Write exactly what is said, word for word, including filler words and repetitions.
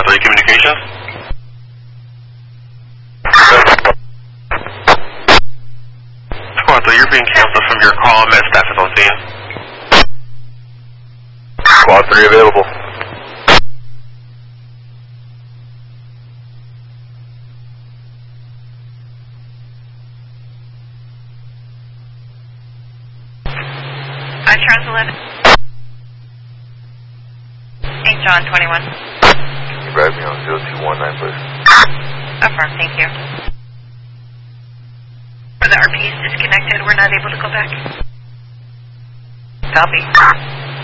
three communications. Squad three, you're being canceled from your call. Met staff is on scene. Squad three available. Uh, Charles eleven. Saint John twenty-one. Can you grab me on zero two one nine, please? Affirm, thank you. The R P is disconnected. We're not able to go back. Copy.